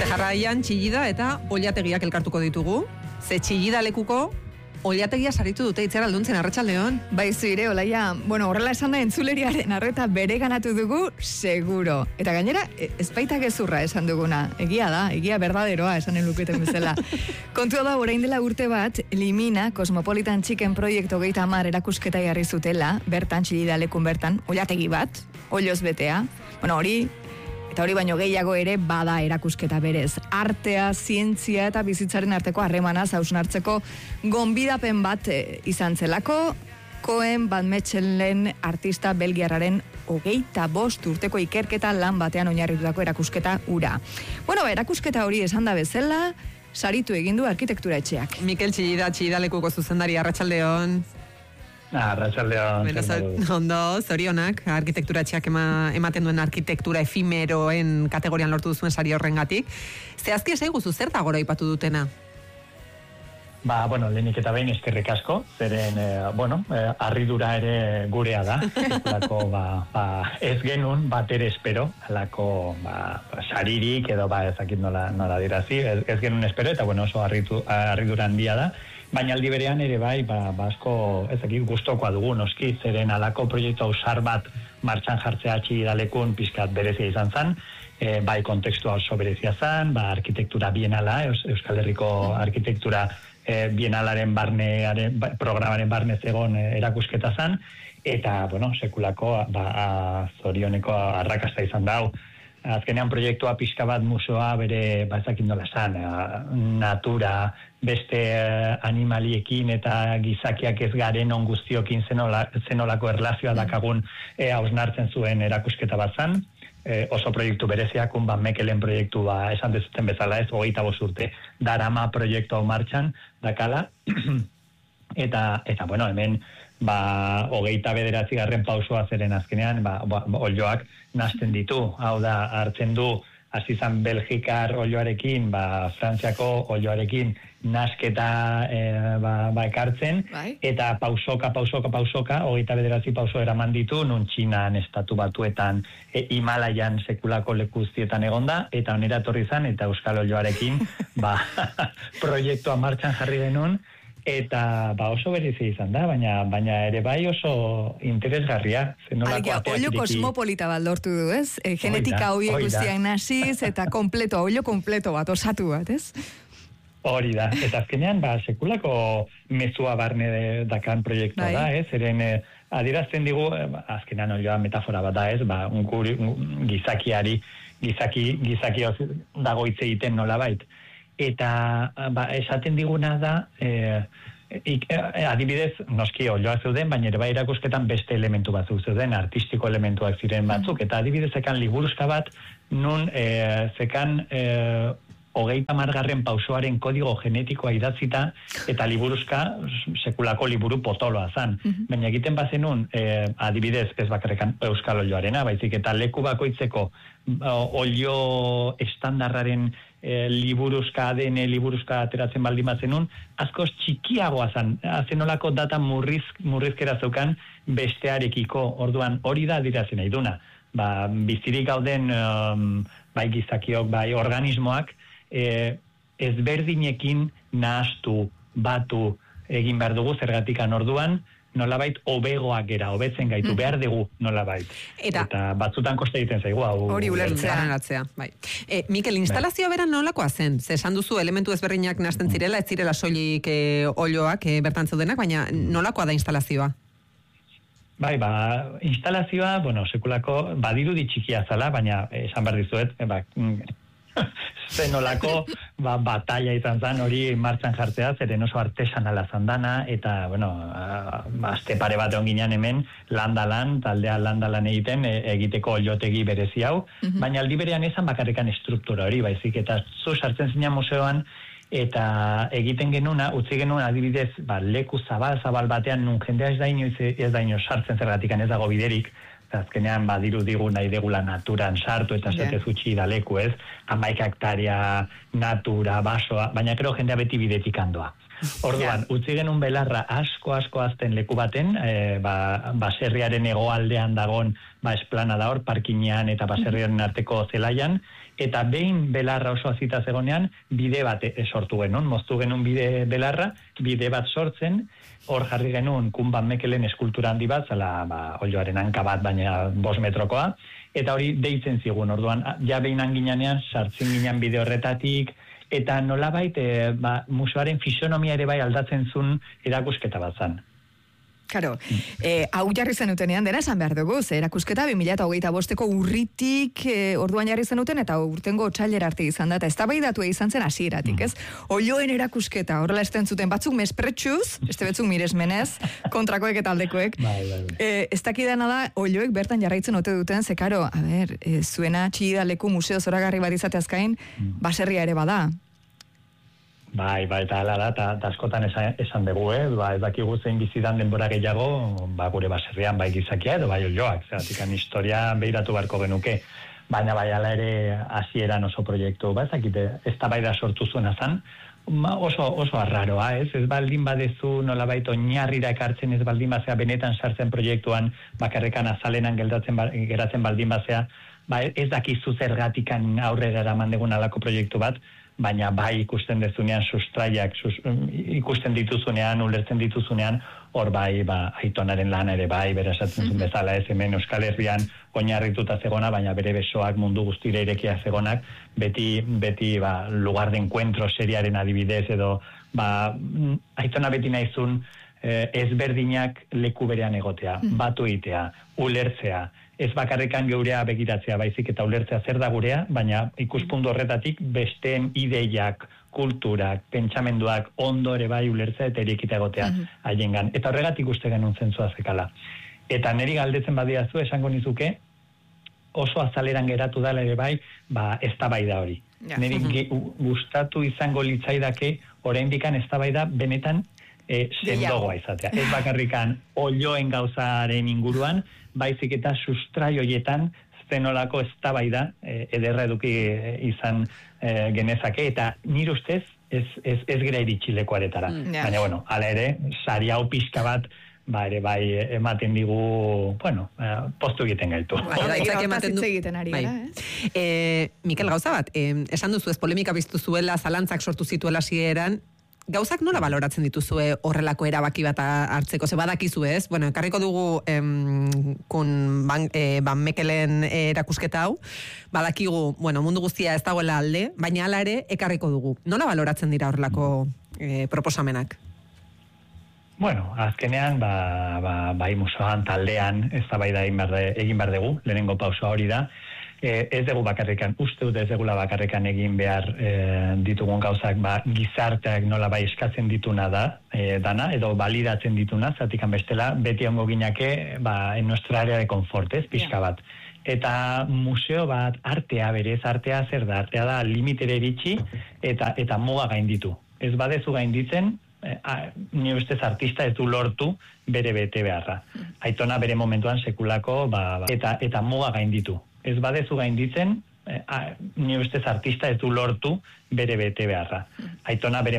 Beste jarraian txillida eta oilategiak elkartuko ditugu. Ze txillida lekuko oilategia saritu dute Itziar Alduntzen, arratsaldeon. Bai, zuire, Olaia. Bueno, horrela esan da entzuleriaren arreta bere ganatu dugu, seguro. Eta gainera, ez baita gezurra esan duguna. Egia da, egia berdaderoa esanen luketen bezala. Kontua da, orain dela urte bat, Limina, Cosmopolitan Chicken Project 30 erakusketa jarri zutela, bertan, txillida lekun bertan, oilategi bat, oioz betea. Bueno, eta hori baino gehiago ere bada erakusketa berez. Artea, zientzia eta bizitzaren arteko harremanaz hausnartzeko gonbidapen bat izan zelako, Cohen Van Mechelen artista belgiarraren 25 urteko ikerketa lan batean oinarritutako erakusketa ura. Bueno, erakusketa hori esan da bezala, saritu egin du arkitektura etxeak. Mikel Txillida, Txillida lekuko zuzendari, arratsaldeon. Arratsaldeon. Ondo, zorionak, arkitektura etxeak ematen duen arkitektura efimeroen kategorian lortu duzuen sari horrengatik. Zehazki esaiguzu, zer da gora aipatu dutena? Bueno, lehenik eta behin eskerrik asko, zeren, harridura ere gurea da. Ez genuen bat ere espero, alako saririk edo ezakit nola dirazi, ez genuen espero, eta oso harridura handia da. Baina aldi berean ere asko gustokoa dugu, noski, zeren alako proiektu ausar bat martxan jartzea txillidalekun pizkat berezia izan zen, bai kontekstua oso berezia zen, arkitektura bienala, Euskal Herriko arkitektura bienalaren programaren barne zegoen erakusketa zen, eta, sekulako zorioneko arrakasta izan dau. Azkenean proiektua pixka bat museoa bere, ezakin nola esan, natura, beste animaliekin eta gizakiak ez garen on guztiokin zenolako erlazioa dakagun hausnartzen zuen erakusketa bat zen. Oso proiektu bereziak, Van Mechelen proiektu esan dezuten bezala ez, 25 urte darama proiektu hau martxan dakala. Eta hemen 29. pausoa zeren azkenean, olioak nasten ditu. Hau da, hartzen du, azizan Belgikar olioarekin, Frantziako olioarekin nasketa ekartzen, eta pausoka, 29 pauso eraman ditu, nun Txinan, Estatu Batuetan, Himalaian sekulako lekuztietan egonda, eta onera etorri zen, eta Euskal olioarekin, proiektua martxan jarri denun, eta oso berezi izan da, baina ere bai oso interesgarria. Olio kosmopolita bat lortu du, ez? Genetika horiek guztiak nasiz, eta olio kompleto bat, osatu bat, ez? Hori da, eta azkenean, sekulako mezua barne dakan proiektua da, ez? Eren, adierazten digu, azkenean olioa metafora bat da, ez? Gizaki dago hitz egiten nolabait. Eta esaten diguna da, adibidez, noski olioa zeuden, baina ere bai erakusketan beste elementu batzuk zeuden, artistiko elementuak ziren batzuk, eta adibidez zekan liburuzka bat, nun zekan 30. pausoaren kodigo genetikoa idatzita, eta liburuzka sekulako liburu potoloa zan. Baina egiten bazenun, adibidez, ez bakarrekan Euskal olioarena, baizik eta leku bakoitzeko olio estandarraren liburuzka, ADN liburuzka ateratzen baldin bazenun, askoz txikiagoa zen, zenolako data murrizkera zeukan bestearekiko, orduan hori da adierazten nahi duna. Bizirik gauden bai gizakiok, bai organismoak, ezberdinekin nahastu, batu egin behar dugu zergatikan orduan, nolabait hobegoak gera, hobetzen gaitu, behar dugu nolabait. Eta batzutan koste egiten zaigu. Hori ulertzea, bai. Mikel, instalazioa beran nolakoa zen? Esan duzu elementu ezberdinak nahasten zirela, ez zirela soilik olioak bertan zeudenak, baina nolakoa da instalazioa? Bai, instalazioa, sekulako, badirudi txikia zala, baina esan behar dizuet, zenolako batalla izan zen hori martxan jartzea, zeren oso artesanala zandana, eta, azte pare bat egon ginen hemen, taldea landalan egiteko oliotegi berezi hau, baina aldi berean esan bakarrekan estruktura hori, baizik, eta zu sartzen zina museoan, eta egiten genuna, utzi genuen adibidez, leku zabal batean, nun jendea ez da inoiz sartzen zergatikan ez dago biderik, azkenean badiru digu nahi degula naturan sartu eta zetez utxi da leku, ez? 11 hektaria, natura, basoa, baina kero jendea beti bidetik handoa. Orduan, utzi genuen belarra asko azten leku baten, baserriaren hegoaldean dagon, esplanada hor, parkinean eta baserriaren arteko zelaian, eta behin belarra oso azita zegonean, bide bat sortu genuen, moztu genuen bide bat sortzen, hor jarri genuen Kunban Mekelen eskultura handi bat, zala olioaren hanka bat, baina 5 metrokoa, eta hori deitzen zigun, orduan, ja behin anginanean, sartzen ginen bide horretatik, eta nolabait, museoaren fisionomia ere bai aldatzen zuen erakusketa bat zan. Karo, hau jarri zenutenean dena esan behar dugu, erakusketa 2025ko urritik orduan jarri zenuten eta urtengo otsailera arte izan da, eta eztabaidatu izan zen hasieratik, ez? Olioen erakusketa, horrela esten zuten batzuk mespretsuz, beste batzuk miresmenez, kontrakoek eta aldekoek. Ez dakidana da, olioek bertan jarraitzen ote duten, ze karo, zuena Txillidaleku museo zoragarri bat izateaz gain, baserria ere bada. Bai, eta hala da, eta askotan esan dugu, ez dakigu zein bizidan denbora gehiago, gure baserrian bai gizakia edo bai olioak, zeratik historia behiratu beharko genuke, baina bai hala ere hasieran oso proiektu, ez da bai da sortu zuena zan, oso arraroa, ez baldin badezu nolabait oinarrira ekartzen, ez baldin bazea benetan sartzen proiektuan, bakarrekan azalenan geratzen baldin bazea, ez dakizu zergatikan aurrera eraman dugun alako proiektu bat, baina bai ikusten dezunean sustraiak, ikusten dituzunean, ulertzen dituzunean, hor bai, Aitonaren lana ere bai, bera esatzen zuen bezala, ez hemen Euskal Herrian oinarrituta zegona, baina bere besoak mundu guztira irekia zegonak, beti lugar de encuentro seriaren adibidez, edo Aitona beti nahizun ezberdinak leku berean egotea, batu egitea, ulertzea, ez bakarrekan geurea begiratzea, baizik eta ulertzea zer da gurea, baina ikuspuntu horretatik besteen ideiak, kulturak, pentsamenduak ondo ere bai ulertzea eta erikita egotea haiengan. Eta horregatik uste genuen zentzua zekala. Eta niri galdetzen badiazu, esango nizuke, oso azaleran geratu dela ere bai, eztabaida hori. Niri gustatu izango litzaidake, oraindikan eztabaida benetan sendogoa izatea. Ez bakarrikan olioen gauzaren inguruan, baizik eta sustrai horietan zenolako eztabaida ederra eduki izan genezake, eta nire ustez ez gira iritxileko aretara. Baina, hala ere, sari hau pixka bat ere bai ematen digu, postu egiten gaitu. Mikel, gauza bat, esan duzu ez polemika biztu zuela, zalantzak sortu zituela hasieran, gauzak nola baloratzen dituzue horrelako erabaki bat hartzeko? Ze badakizu ez? Ekarriko dugu Ban Mekelen erakusketa hau, badakigu, mundu guztia ez dagoela alde, baina hala ere ekarriko dugu. Nola baloratzen dira horrelako proposamenak? Azkenean, bai museoan taldean eztabaida egin behar dugu, lehenengo pausoa hori da, ez dugu bakarrekan, uste dut ez dugula bakarrekan egin behar ditugun gauzak, gizarteak nola bai eskatzen dituna dana, edo balidatzen dituna, zatikan bestela, beti ongo ginake, en nuestra área de confort, ez, pixka bat. Eta museo bat, artea berez, artea zer da, artea da limitere iritsi eta muga gainditu. Ez badezu gainditzen, ni ustez artista ez du lortu bere bete beharra. Aitona bere momentuan sekulako, eta muga gainditu. Ez badezu gainditzen, ni ustez artista ez du lortu bere bete beharra. Aitona bere